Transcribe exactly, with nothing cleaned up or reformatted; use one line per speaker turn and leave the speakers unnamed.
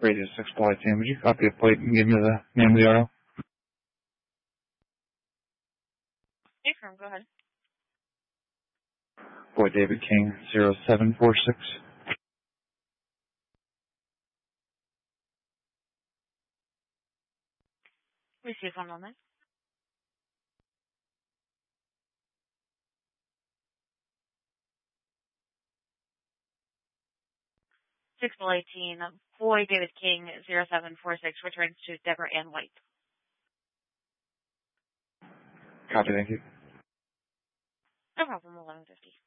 Radio six Flight Team, would you copy a plate and give me the name of the auto?
Hey, firm, go ahead.
Boy David King, zero seven four six.
Receive one moment. six eighteen, Boy David King, zero seven four six, returns to Deborah Ann White.
Copy, thank you.
No problem, eleven fifty.